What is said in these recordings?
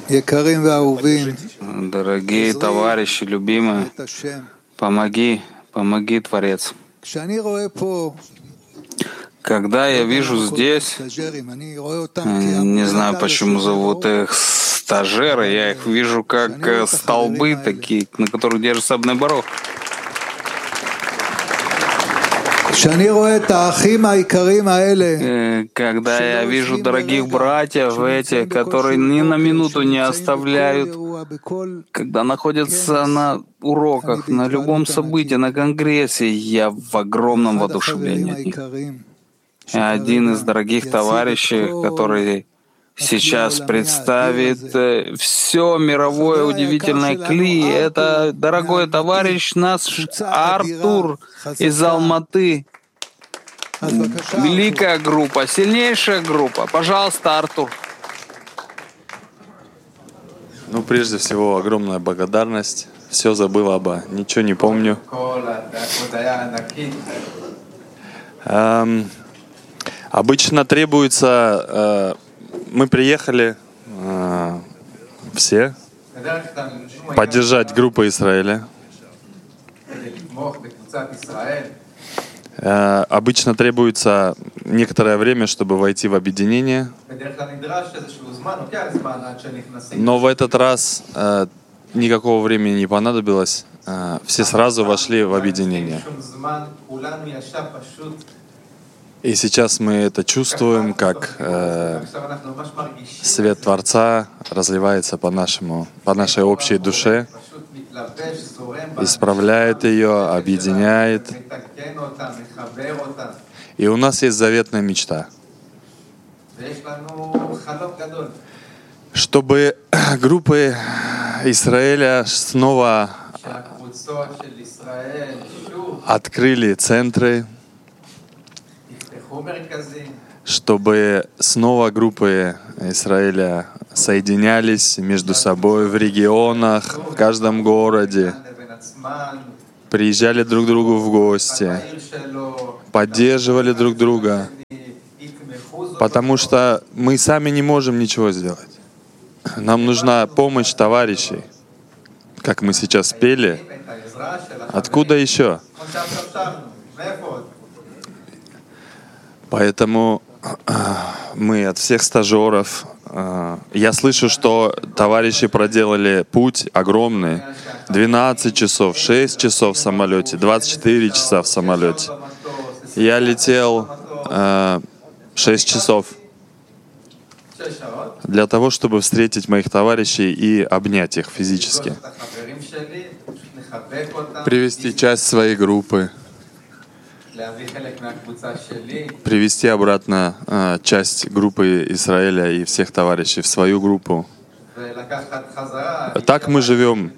Дорогие товарищи, любимые, помоги, Творец. Когда я вижу здесь, не знаю, почему зовут их стажеры, я их вижу как столбы такие, на которых держится Абней-Барух. Когда я вижу дорогих братьев этих, которые ни на минуту не оставляют, когда находятся на уроках, на любом событии, на конгрессе, я в огромном воодушевлении от них. И один из дорогих товарищей, который сейчас представит все мировое удивительное кли, это дорогой товарищ наш Артур из Алматы. Великая группа, сильнейшая группа. Пожалуйста, Артур. Ну, прежде всего, огромная благодарность. Все забыл, Аба, ничего не помню. Обычно требуется... Мы приехали все поддержать группу Израиля. Обычно требуется некоторое время, чтобы войти в объединение. Но в этот раз никакого времени не понадобилось. Все сразу вошли в объединение. И сейчас мы это чувствуем, как свет Творца разливается по нашей общей душе, исправляет ее, объединяет. И у нас есть заветная мечта, чтобы группы Израиля снова открыли центры, чтобы снова группы Израиля соединялись между собой в регионах, в каждом городе, приезжали друг к другу в гости, поддерживали друг друга, потому что мы сами не можем ничего сделать. Нам нужна помощь товарищей, как мы сейчас пели. Откуда еще? Поэтому мы от всех стажеров, я слышу, что товарищи проделали путь огромный. 12 часов, 6 часов в самолете, 24 часа в самолете. Я летел 6 часов для того, чтобы встретить моих товарищей и обнять их физически. Привести часть своей группы. Привести обратно часть группы Израиля и всех товарищей в свою группу. Так мы живем,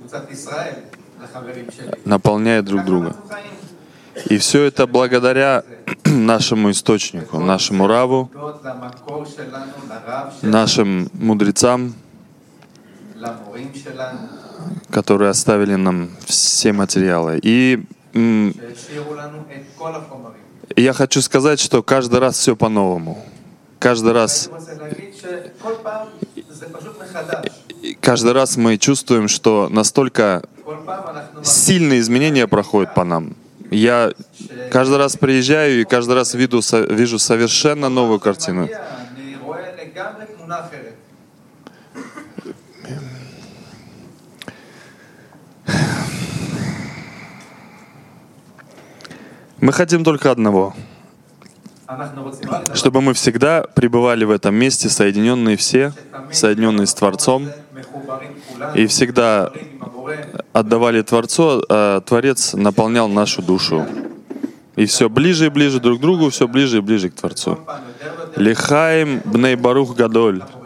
наполняя друг друга. И все это благодаря нашему источнику, нашему Раву, нашим мудрецам, которые оставили нам все материалы. И я хочу сказать, что каждый раз все по-новому. Каждый раз мы чувствуем, что настолько сильные изменения проходят по нам. Я каждый раз приезжаю и каждый раз вижу совершенно новую картину. Мы хотим только одного, чтобы мы всегда пребывали в этом месте, соединенные все, соединенные с Творцом, и всегда отдавали Творцу, а Творец наполнял нашу душу. И все ближе и ближе друг к другу, все ближе и ближе к Творцу. Лихаим Бней-Барух Гадоль.